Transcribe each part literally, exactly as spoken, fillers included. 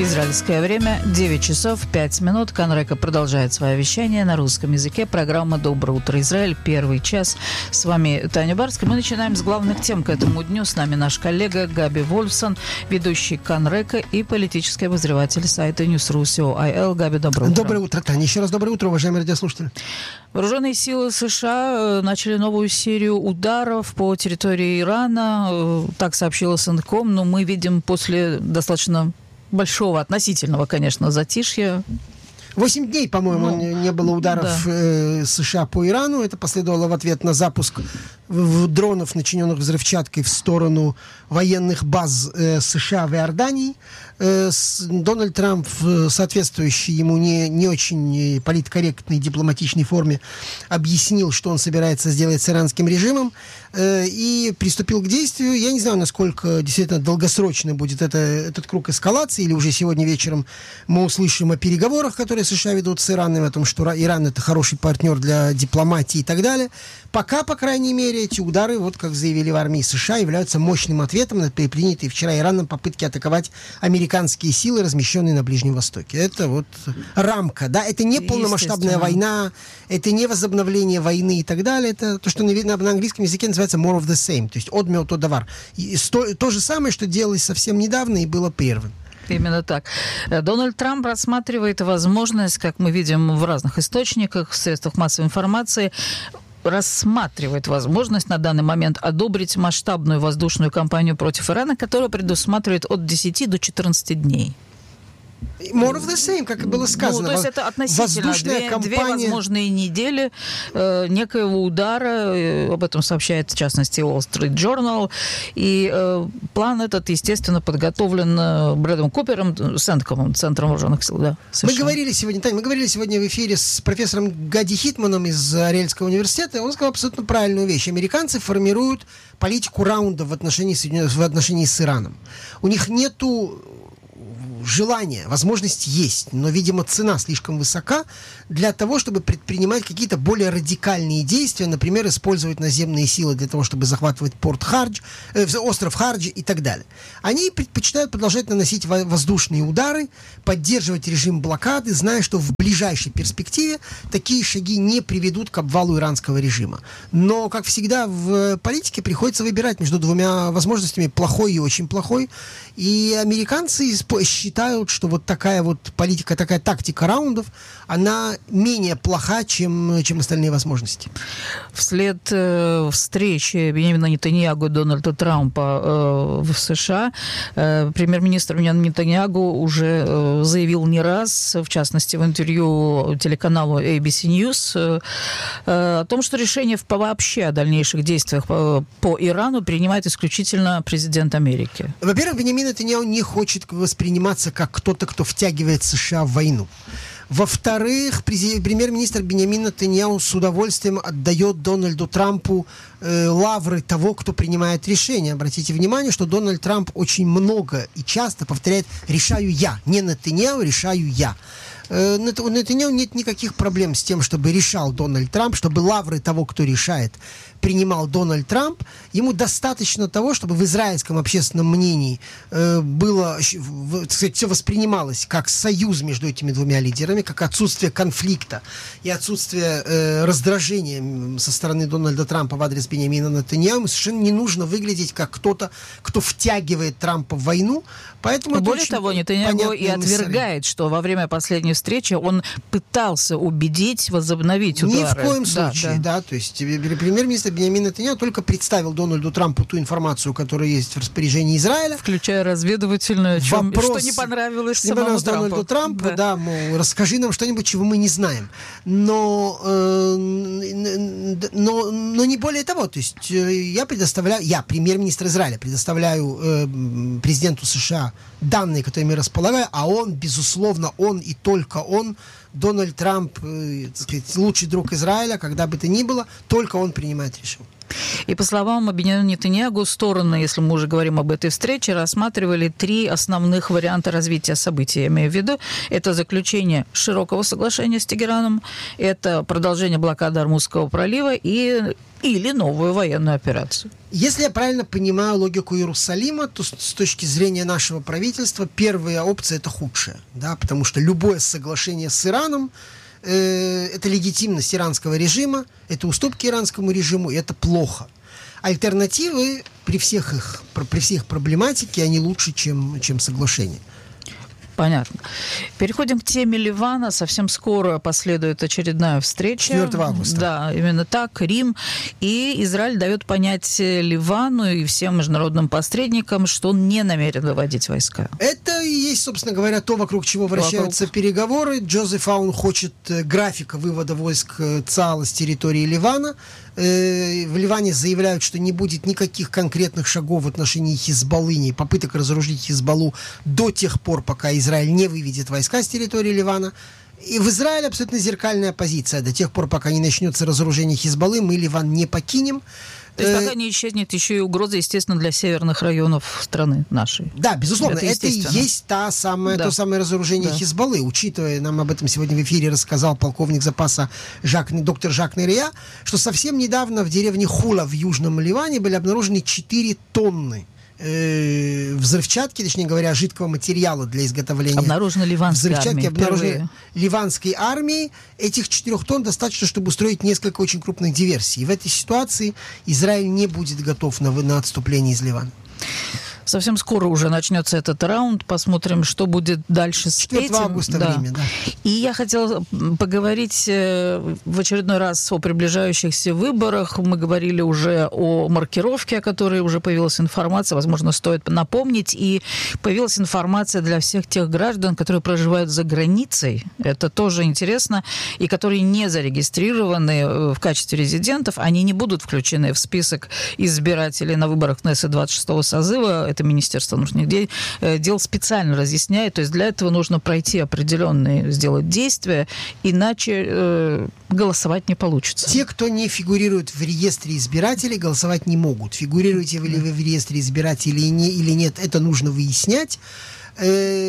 Израильское время девять часов пять минут. Канрека продолжает свое вещание на русском языке. Программа «Доброе утро, Израиль». Первый час. С вами Таня Барская. Мы начинаем с главных тем к этому дню. С нами наш коллега Габи Вольфсон, ведущий Канрека и политический обозреватель сайта News.ru. Габи, доброе утро. Доброе утро, Таня. Еще раз доброе утро, уважаемые радиослушатели. Вооруженные силы США начали новую серию ударов по территории Ирана. Так сообщила Сентком. Но мы видим после достаточно большого, относительного, конечно, затишья. Восемь дней, по-моему, ну, не было ударов да. э, США по Ирану. Это последовало в ответ на запуск в, в дронов, начиненных взрывчаткой в сторону военных баз э, США в Иордании. Э, с, Дональд Трамп в соответствующей ему не, не очень политкорректной дипломатичной форме объяснил, что он собирается сделать с иранским режимом, э, и приступил к действию. Я не знаю, насколько действительно долгосрочно будет это, этот круг эскалации, или уже сегодня вечером мы услышим о переговорах, которые США ведут с Ираном, о том, что Иран — это хороший партнер для дипломатии и так далее. Пока, по крайней мере, эти удары, вот как заявили в армии США, являются мощным ответом на предпринятые вчера Ираном попытки атаковать американские силы, размещенные на Ближнем Востоке. Это вот рамка, да, это не полномасштабная война, это не возобновление войны и так далее, это то, что на, на английском языке называется more of the same, то есть od meo to davar. И то, то же самое, что делалось совсем недавно и было прервано. Именно так. Дональд Трамп рассматривает возможность, как мы видим в разных источниках, в средствах массовой информации, рассматривает возможность на данный момент одобрить масштабную воздушную кампанию против Ирана, которая предусматривает от десяти до четырнадцати дней. More of the same, как и было сказано. Ну, то есть это относительно две, кампания... две возможные недели э, некоего удара, э, об этом сообщает, в частности, Wall Street Journal, и э, план этот, естественно, подготовлен э, Брэдом Купером, Сенткомом, Центром вооруженных сил, да, США. Мы говорили сегодня, Таня, мы говорили сегодня в эфире с профессором Гади Хитманом из Ариэльского университета, и он сказал абсолютно правильную вещь. Американцы формируют политику раунда в отношении, в отношении с Ираном. У них нету желание, возможность есть, но, видимо, цена слишком высока для того, чтобы предпринимать какие-то более радикальные действия, например, использовать наземные силы для того, чтобы захватывать порт Хардж, э, остров Хардж и так далее. Они предпочитают продолжать наносить воздушные удары, поддерживать режим блокады, зная, что в ближайшей перспективе такие шаги не приведут к обвалу иранского режима. Но, как всегда, в политике приходится выбирать между двумя возможностями, плохой и очень плохой, и американцы считают, что вот такая вот политика, такая тактика раундов, она менее плоха, чем, чем остальные возможности. Вслед э, встречи Беньямина Нетаньяху и Дональда Трампа э, в США э, премьер-министр Беньямин Нетаньяху уже э, заявил не раз, в частности в интервью телеканалу эй би си News, э, э, о том, что решение вообще о дальнейших действиях по, по Ирану принимает исключительно президент Америки. Во-первых, Беньямин Нетаньяху не хочет восприниматься как кто-то, кто втягивает США в войну. Во-вторых, премьер-министр Беньямин Нетаньяху с удовольствием отдает Дональду Трампу э, лавры того, кто принимает решения. Обратите внимание, что Дональд Трамп очень много и часто повторяет «решаю я». Не Нетаньяху, решаю я. У Нетаньяху нет никаких проблем с тем, чтобы решал Дональд Трамп, чтобы лавры того, кто решает, принимал Дональд Трамп. Ему достаточно того, чтобы в израильском общественном мнении э, было, так сказать, все воспринималось как союз между этими двумя лидерами, как отсутствие конфликта и отсутствие э, раздражения со стороны Дональда Трампа в адрес Беньямина Нетаньяху. Совершенно не нужно выглядеть как кто-то, кто втягивает Трампа в войну. Поэтому более того, Нетаньяху и отвергает, что во время последней встречи он пытался убедить возобновить удары. Ни в коем случае, да, да. да. То есть премьер-министр Беньямин Нетаньяху только представил Дональду Трампу ту информацию, которая есть в распоряжении Израиля. Включая разведывательную, чем, Вопрос, что не понравилось не самому понравилось Трампу. Дональду Трампу, да, да мол, расскажи нам что-нибудь, чего мы не знаем. Но, э, но, но не более того. То есть я предоставляю, я, премьер-министр Израиля, предоставляю э, президенту США данные, которыми располагаю, а он, безусловно, он и только он Дональд Трамп, э, так сказать, лучший друг Израиля, когда бы то ни было, только он принимает решение. И по словам Биньямина Нетаньяху, стороны, если мы уже говорим об этой встрече, рассматривали три основных варианта развития событий. Я имею в виду, это заключение широкого соглашения с Тегераном, это продолжение блокады Ормузского пролива и, или новую военную операцию. Если я правильно понимаю логику Иерусалима, то с точки зрения нашего правительства первая опция – это худшая, да, потому что любое соглашение с Ираном это легитимность иранского режима, это уступки иранскому режиму, и это плохо. Альтернативы при всех их, при всех проблематике, они лучше, чем, чем соглашение. Понятно. Переходим к теме Ливана. Совсем скоро последует очередная встреча. четвёртого августа. Да, именно так, Рим. И Израиль дает понять Ливану и всем международным посредникам, что он не намерен выводить войска. Это и есть, собственно говоря, то, вокруг чего вращаются вокруг... переговоры. Джозеф Аун хочет графика вывода войск ЦААЛа с территории Ливана. В Ливане заявляют, что не будет никаких конкретных шагов в отношении Хизбаллы, ни попыток разоружить Хизбаллу до тех пор, пока Израиль не выведет войска с территории Ливана. И в Израиле абсолютно зеркальная позиция. До тех пор, пока не начнется разоружение Хизбаллы, мы Ливан не покинем. То есть пока не исчезнет еще и угроза, естественно, для северных районов страны нашей. Да, безусловно, это, это и есть та самая, да. то самое разоружение да. Хизбаллы. Учитывая, нам об этом сегодня в эфире рассказал полковник запаса Жак, доктор Жак Нерия, что совсем недавно в деревне Хула в Южном Ливане были обнаружены четыре тонны взрывчатки, точнее говоря, жидкого материала для изготовления обнаружено ливанской взрывчатки, армией, обнаружены ливанской армией. Этих четырех тонн достаточно, чтобы устроить несколько очень крупных диверсий. И в этой ситуации Израиль не будет готов на, на отступление из Ливана. Совсем скоро уже начнется этот раунд. Посмотрим, что будет дальше с этим. четвёртого августа да. время, да. И я хотела поговорить в очередной раз о приближающихся выборах. Мы говорили уже о маркировке, о которой уже появилась информация. Возможно, стоит напомнить. И появилась информация для всех тех граждан, которые проживают за границей. Это тоже интересно. И которые не зарегистрированы в качестве резидентов. Они не будут включены в список избирателей на выборах Кнессет двадцать шестого созыва. Это Министерство внутренних дел, дел специально разъясняет. То есть для этого нужно пройти определенные, сделать действия, иначе э, голосовать не получится. Те, кто не фигурирует в реестре избирателей, голосовать не могут. Фигурируете вы ли вы в реестре избирателей или нет, это нужно выяснять. У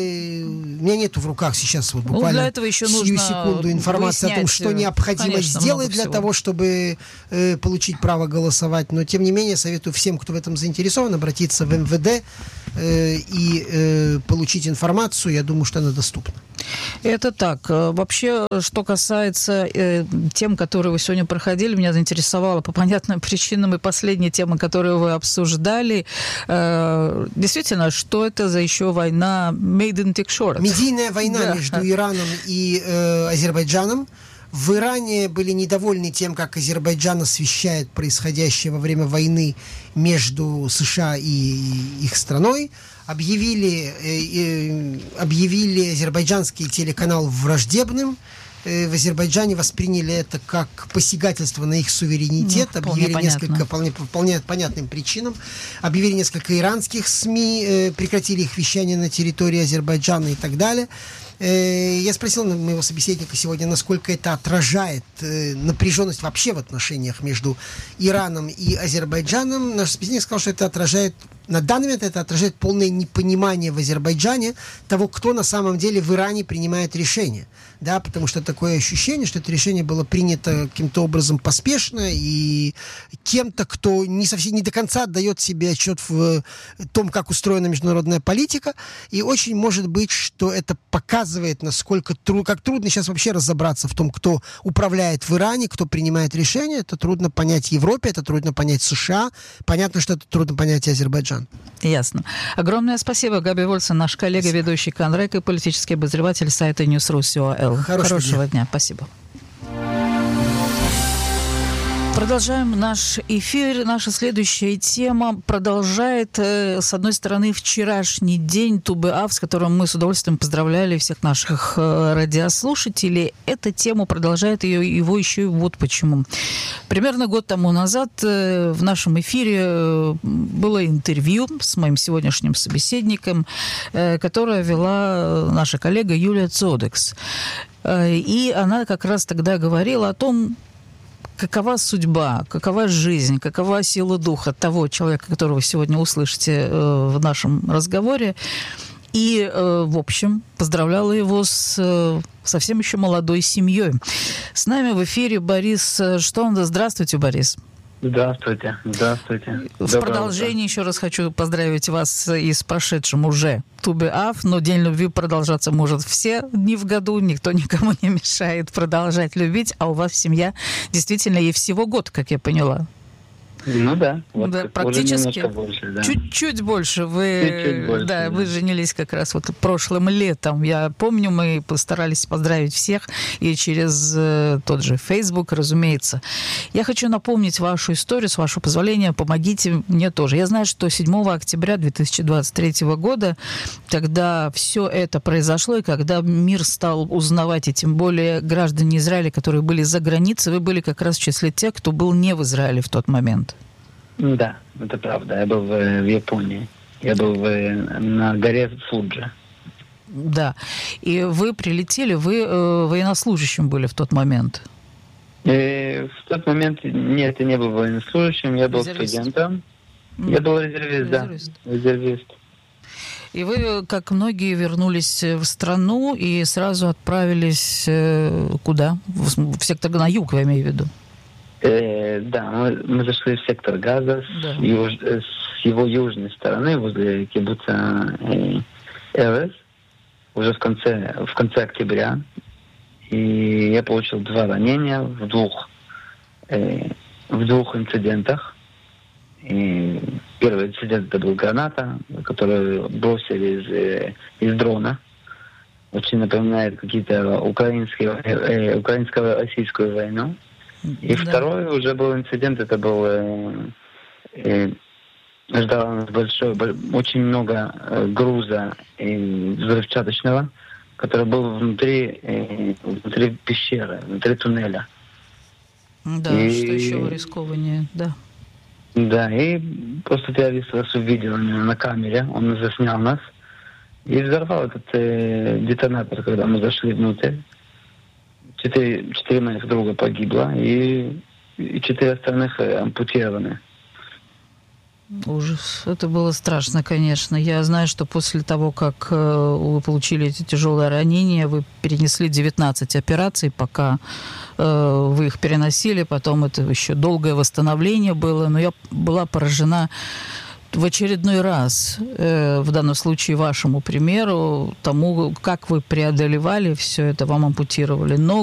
меня нету в руках сейчас вот буквально ну, для этого еще сию секунду информации о том, что необходимо конечно, сделать для того, чтобы э, получить право голосовать. Но, тем не менее, советую всем, кто в этом заинтересован, обратиться в эм вэ дэ э, и э, получить информацию. Я думаю, что она доступна. Это так. Вообще, что касается э, тем, которые вы сегодня проходили, меня заинтересовало по понятным причинам и последняя тема, которую вы обсуждали. Э, действительно, что это за еще война Made in Tixoret? Медийная война да. между Ираном и э, Азербайджаном. В Иране были недовольны тем, как Азербайджан освещает происходящее во время войны между США и их страной. Объявили, э, э, объявили азербайджанский телеканал враждебным. Э, в Азербайджане восприняли это как посягательство на их суверенитет. Ну, объявили несколько вполне, вполне понятным причинам. Объявили несколько иранских СМИ, э, прекратили их вещание на территории Азербайджана и так далее. Я спросил моего собеседника сегодня, насколько это отражает напряженность вообще в отношениях между Ираном и Азербайджаном. Наш собеседник сказал, что это отражает, на данный момент это отражает полное непонимание в Азербайджане того, кто на самом деле в Иране принимает решение. Да, потому что такое ощущение, что это решение было принято каким-то образом поспешно и кем-то, кто не совсем не до конца отдает себе отчет в том, как устроена международная политика. И очень может быть, что это показывает, насколько тру- как трудно сейчас вообще разобраться в том, кто управляет в Иране, кто принимает решения. Это трудно понять Европе, это трудно понять США. Понятно, что это трудно понять и Азербайджан. Ясно. Огромное спасибо. Габи Вольсон, наш коллега, спасибо. Ведущий Канрек и политический обозреватель сайта Ньюс.ру. Хорошего, Хорошего дня. дня. Спасибо. Продолжаем наш эфир. Наша следующая тема продолжает, с одной стороны, вчерашний день Ту-Б'Ав, с которым мы с удовольствием поздравляли всех наших радиослушателей. Эта тема продолжает ее, его еще и вот почему. Примерно год тому назад в нашем эфире было интервью с моим сегодняшним собеседником, которое вела наша коллега Юлия Цодекс. И она как раз тогда говорила о том, какова судьба, какова жизнь, какова сила духа того человека, которого вы сегодня услышите в нашем разговоре. И, в общем, поздравляла его с совсем еще молодой семьей. С нами в эфире Борис Штонда. Здравствуйте, Борис. Здравствуйте, здравствуйте. В Доброе продолжение утро. Еще раз хочу поздравить вас и с прошедшим уже Ту-Б'Ав, но День любви продолжаться может все дни в году, никто никому не мешает продолжать любить, а у вас семья действительно ей всего год, как я поняла. Ну да, вот да практически больше, да. чуть-чуть больше. Вы, чуть-чуть больше, да, да. Вы женились как раз вот прошлым летом. Я помню, мы постарались поздравить всех и через э, тот же Facebook, разумеется. Я хочу напомнить вашу историю, с вашего позволения, помогите мне тоже. Я знаю, что седьмого октября две тысячи двадцать третьего года, когда все это произошло, и когда мир стал узнавать, и тем более граждане Израиля, которые были за границей, вы были как раз в числе тех, кто был не в Израиле в тот момент. Да, это правда. Я был в, в Японии. Я был в, на горе Фуджи. Да. И вы прилетели, вы э, военнослужащим были в тот момент? И в тот момент нет, я не был военнослужащим, я был резервист. Студентом. Mm. Я был резервист, резервист, да. Резервист. И вы, как многие, вернулись в страну и сразу отправились э, куда? В, в сектор на юг, я имею в виду. Э, да, мы, мы зашли в сектор Газа да. с, юж, с его южной стороны, возле кибуца э, Эрес, уже в конце, в конце октября. И я получил два ранения в двух, э, в двух инцидентах. И первый инцидент это был граната, которую бросили из, э, из дрона. Очень напоминает какие-то украинские, э, украинско-российскую войну. И да. Второй уже был инцидент, это был э, э, ждал нас большой, очень много э, груза э, взрывчаточного, который был внутри, э, внутри пещеры, внутри туннеля. Да, и, что еще рискованнее, да. Да, и просто террорист нас увидел на камере, он заснял нас и взорвал этот э, детонатор, когда мы зашли внутрь. Четыре, четыре моих друга погибло, и, и четыре остальных ампутированы. Ужас. Это было страшно, конечно. Я знаю, что после того, как вы получили эти тяжелые ранения, вы перенесли девятнадцать операций, пока вы их переносили. Потом это еще долгое восстановление было. Но я была поражена в очередной раз, э, в данном случае вашему примеру, тому, как вы преодолевали все это, вам ампутировали ногу,